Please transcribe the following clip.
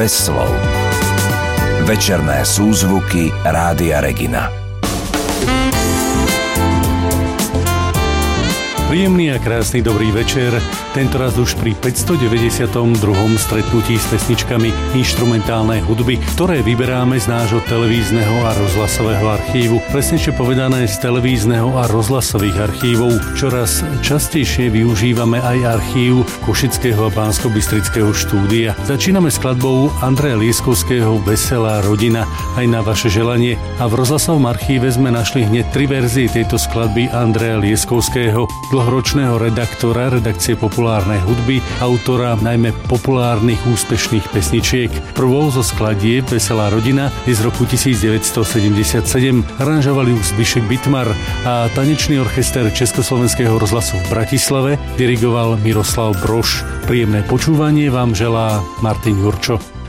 bez slov. Večerné súzvuky Rádia Regina. Príjemný a krásny dobrý večer, tentoraz už pri 592. stretnutí s pesničkami inštrumentálnej hudby, ktoré vyberáme z nášho televízneho a rozhlasového archívu. Presnejšie povedané z televízneho a rozhlasových archívov. Čoraz častejšie využívame aj archív Košického a Banskobystrického štúdia. Začíname skladbou Andreja Lieskovského Veselá rodina, aj na vaše želanie. A v rozhlasovom archíve sme našli hneď 3 verzie tejto skladby Andreja Lieskovského, dlhoročného redaktora redakcie populárnej hudby, autora najmä populárnych úspešných pesničiek. Prvou zo skladieb Veselá rodina je z roku 1977. Aranžoval ju Zbyšek Bitmar a tanečný orchester Československého rozhlasu v Bratislave dirigoval Miroslav Brož. Príjemné počúvanie vám želá Martin Jurčo.